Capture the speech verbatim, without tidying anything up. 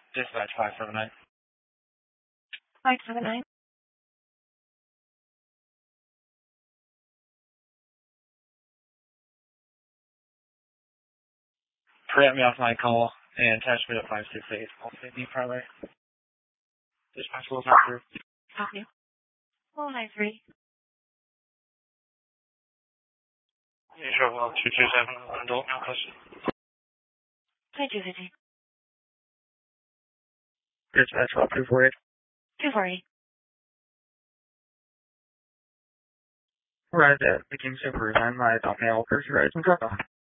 Dispatch five seven nine. five seven nine. Print me off my call and attach me to five six eight. All safety primary. Dispatch will not through. Copy. four nine three. You show well two two seven adult no question. twenty-two fifty. Dispatch well two four eight. two forty. Right at the King Super and my top mail first rise and drop off.